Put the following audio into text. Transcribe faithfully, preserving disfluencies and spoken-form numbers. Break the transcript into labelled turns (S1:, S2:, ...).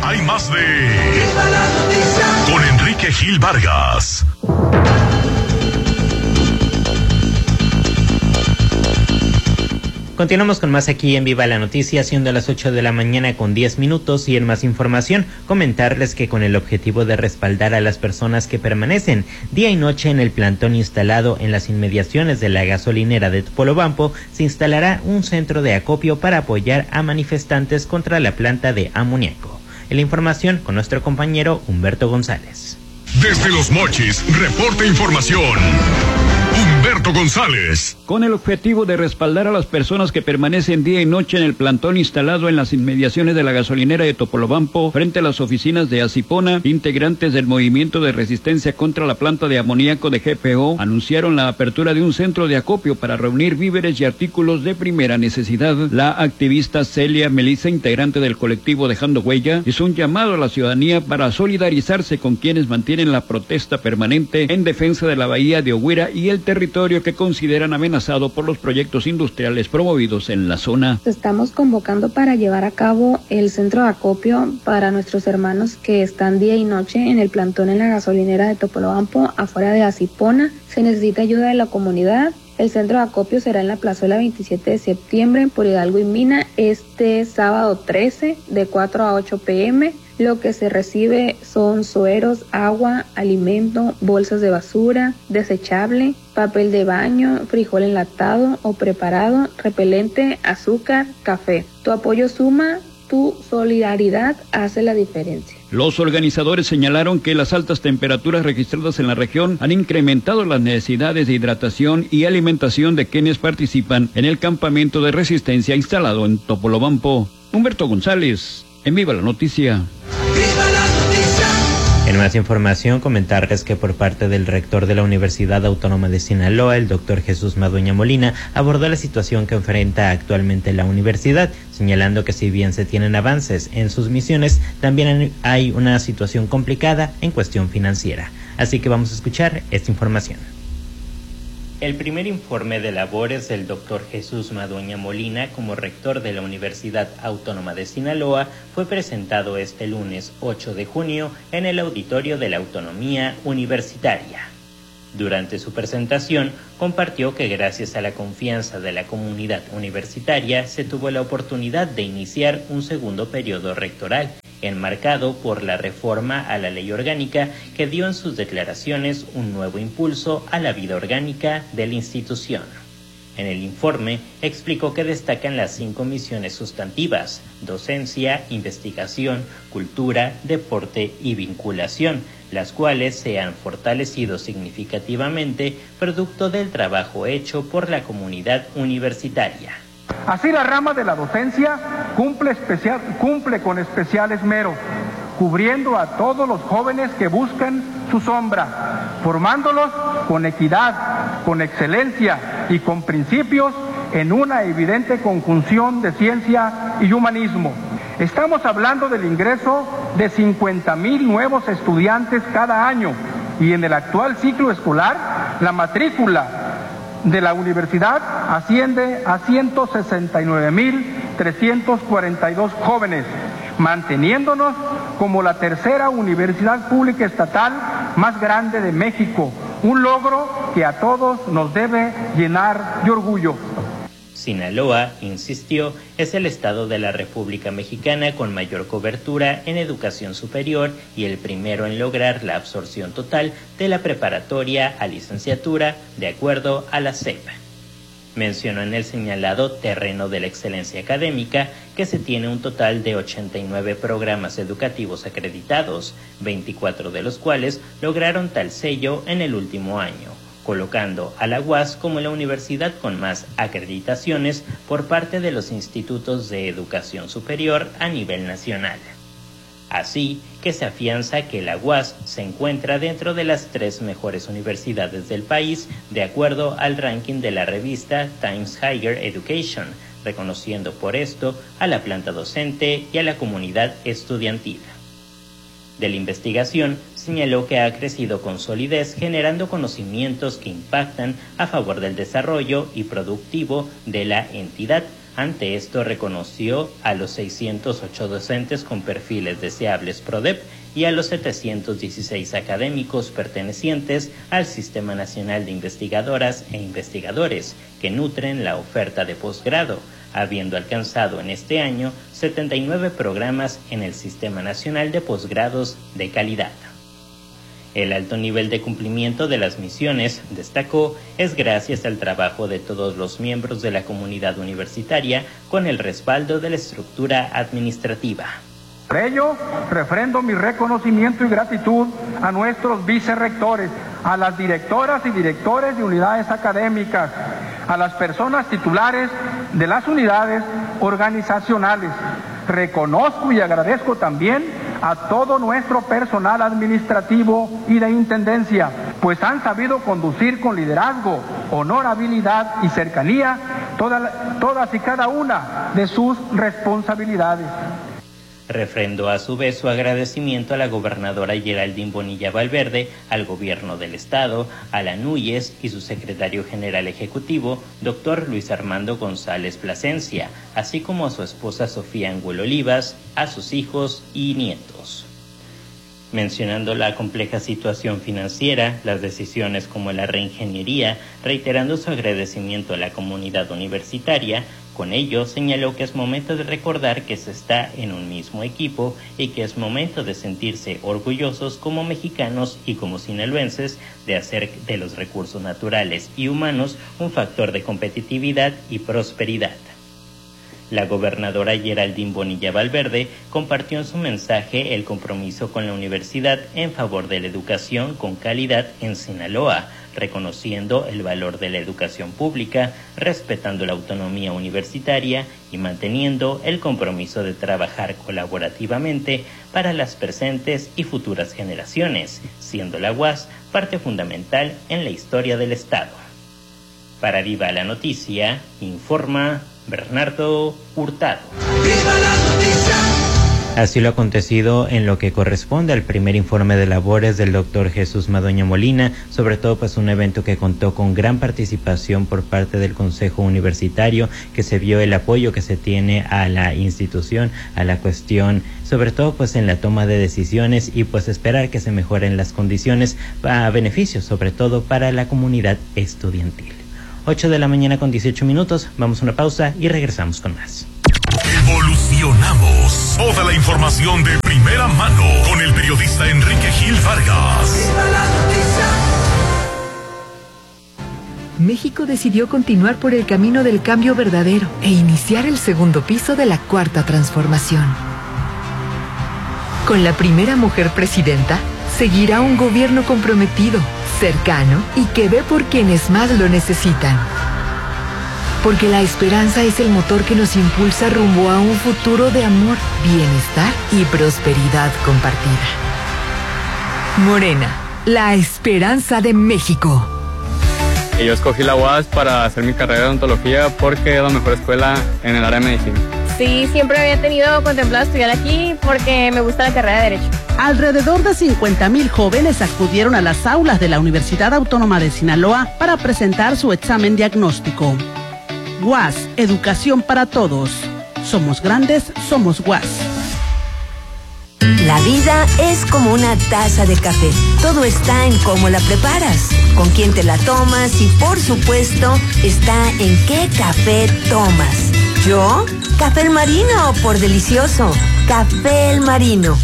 S1: hay más de Viva la Noticia con Enrique Gil Vargas.
S2: Continuamos con más aquí en Viva la Noticia, siendo las ocho de la mañana con diez minutos, y en más información, comentarles que con el objetivo de respaldar a las personas que permanecen día y noche en el plantón instalado en las inmediaciones de la gasolinera de Topolobampo, se instalará un centro de acopio para apoyar a manifestantes contra la planta de amoníaco. En la información con nuestro compañero Humberto González.
S1: Desde Los Mochis, reporta información Humberto González.
S3: Con el objetivo de respaldar a las personas que permanecen día y noche en el plantón instalado en las inmediaciones de la gasolinera de Topolobampo, frente a las oficinas de Asipona, integrantes del movimiento de resistencia contra la planta de amoníaco de G P O anunciaron la apertura de un centro de acopio para reunir víveres y artículos de primera necesidad. La activista Celia Melissa, integrante del colectivo Dejando Huella, hizo un llamado a la ciudadanía para solidarizarse con quienes mantienen la protesta permanente en defensa de la bahía de Oguira y el territorio que consideran amenazado por los proyectos industriales promovidos en la zona.
S4: Estamos convocando para llevar a cabo el centro de acopio para nuestros hermanos que están día y noche en el plantón en la gasolinera de Topolobampo, afuera de Asipona. Se necesita ayuda de la comunidad. El centro de acopio será en la plazuela veintisiete de septiembre por Hidalgo y Mina este sábado trece de cuatro a ocho pm. Lo que se recibe son sueros, agua, alimento, bolsas de basura, desechable, papel de baño, frijol enlatado o preparado, repelente, azúcar, café. Tu apoyo suma, tu solidaridad hace la diferencia.
S3: Los organizadores señalaron que las altas temperaturas registradas en la región han incrementado las necesidades de hidratación y alimentación de quienes participan en el campamento de resistencia instalado en Topolobampo. Humberto González, en Viva la Noticia.
S2: En más información, comentarles que por parte del rector de la Universidad Autónoma de Sinaloa, el doctor Jesús Madueña Molina, abordó la situación que enfrenta actualmente la universidad, señalando que si bien se tienen avances en sus misiones, también hay una situación complicada en cuestión financiera. Así que vamos a escuchar esta información. El primer informe de labores del doctor Jesús Madueña Molina como rector de la Universidad Autónoma de Sinaloa fue presentado este lunes ocho de junio en el auditorio de la Autonomía Universitaria. Durante su presentación, compartió que gracias a la confianza de la comunidad universitaria se tuvo la oportunidad de iniciar un segundo periodo rectoral, enmarcado por la reforma a la ley orgánica que dio en sus declaraciones un nuevo impulso a la vida orgánica de la institución. En el informe explicó que destacan las cinco misiones sustantivas: docencia, investigación, cultura, deporte y vinculación, las cuales se han fortalecido significativamente producto del trabajo hecho por la comunidad universitaria.
S5: Así, la rama de la docencia cumple, especial, cumple con especial esmero, cubriendo a todos los jóvenes que buscan su sombra, formándolos con equidad, con excelencia y con principios en una evidente conjunción de ciencia y humanismo. Estamos hablando del ingreso de cincuenta mil nuevos estudiantes cada año y en el actual ciclo escolar la matrícula de la universidad asciende a ciento sesenta y nueve mil trescientos cuarenta y dos jóvenes, manteniéndonos como la tercera universidad pública estatal más grande de México, un logro que a todos nos debe llenar de orgullo.
S2: Sinaloa, insistió, es el estado de la República Mexicana con mayor cobertura en educación superior y el primero en lograr la absorción total de la preparatoria a licenciatura, de acuerdo a la S E P. Mencionó en el señalado terreno de la excelencia académica que se tiene un total de ochenta y nueve programas educativos acreditados, veinticuatro de los cuales lograron tal sello en el último año, colocando a la U A S como la universidad con más acreditaciones por parte de los institutos de educación superior a nivel nacional. Así que se afianza que la U A S se encuentra dentro de las tres mejores universidades del país, de acuerdo al ranking de la revista Times Higher Education, reconociendo por esto a la planta docente y a la comunidad estudiantil. De la investigación, señaló que ha crecido con solidez, generando conocimientos que impactan a favor del desarrollo y productivo de la entidad, Ante esto reconoció a los seiscientos ocho docentes con perfiles deseables PRODEP y a los setecientos dieciséis académicos pertenecientes al Sistema Nacional de Investigadoras e Investigadores que nutren la oferta de posgrado, habiendo alcanzado en este año setenta y nueve programas en el Sistema Nacional de Posgrados de Calidad. El alto nivel de cumplimiento de las misiones, destacó, es gracias al trabajo de todos los miembros de la comunidad universitaria con el respaldo de la estructura administrativa.
S5: Por ello, refrendo mi reconocimiento y gratitud a nuestros vicerrectores, a las directoras y directores de unidades académicas, a las personas titulares de las unidades organizacionales. Reconozco y agradezco también a todo nuestro personal administrativo y de intendencia, pues han sabido conducir con liderazgo, honorabilidad y cercanía toda, todas y cada una de sus responsabilidades.
S2: Refrendó a su vez su agradecimiento a la gobernadora Geraldine Bonilla Valverde, al gobierno del estado, a la Núñez y su secretario general ejecutivo, doctor Luis Armando González Plasencia, así como a su esposa Sofía Angulo Olivas, a sus hijos y nietos. Mencionando la compleja situación financiera, las decisiones como la reingeniería, reiterando su agradecimiento a la comunidad universitaria. Con ello, señaló que es momento de recordar que se está en un mismo equipo y que es momento de sentirse orgullosos como mexicanos y como sinaloenses de hacer de los recursos naturales y humanos un factor de competitividad y prosperidad. La gobernadora Geraldine Bonilla Valverde compartió en su mensaje el compromiso con la universidad en favor de la educación con calidad en Sinaloa, reconociendo el valor de la educación pública, respetando la autonomía universitaria y manteniendo el compromiso de trabajar colaborativamente para las presentes y futuras generaciones, siendo la U A S parte fundamental en la historia del Estado. Para Viva la Noticia, informa Bernardo Hurtado. ¡Viva la noticia! Así lo acontecido en lo que corresponde al primer informe de labores del doctor Jesús Madueña Molina, sobre todo pues un evento que contó con gran participación por parte del Consejo Universitario, que se vio el apoyo que se tiene a la institución, a la cuestión, sobre todo pues en la toma de decisiones y pues esperar que se mejoren las condiciones a beneficio, sobre todo para la comunidad estudiantil. ocho de la mañana con dieciocho minutos, vamos a una pausa y regresamos con más.
S1: Evolucionamos. Toda la información de primera mano con el periodista Enrique Gil Vargas.
S6: México decidió continuar por el camino del cambio verdadero e iniciar el segundo piso de la cuarta transformación. Con la primera mujer presidenta, seguirá un gobierno comprometido, cercano y que ve por quienes más lo necesitan. Porque la esperanza es el motor que nos impulsa rumbo a un futuro de amor, bienestar y prosperidad compartida. Morena, la esperanza de México.
S7: Yo escogí la U A S para hacer mi carrera de odontología porque es la mejor escuela en el área de medicina.
S8: Sí, siempre había tenido contemplado estudiar aquí porque me gusta la carrera de Derecho.
S9: Alrededor de cincuenta mil jóvenes acudieron a las aulas de la Universidad Autónoma de Sinaloa para presentar su examen diagnóstico. U A S, educación para todos. Somos grandes, somos U A S.
S10: La vida es como una taza de café. Todo está en cómo la preparas, con quién te la tomas y, por supuesto, está en qué café tomas. ¿Yo? Café El Marino, por delicioso. Café El Marino,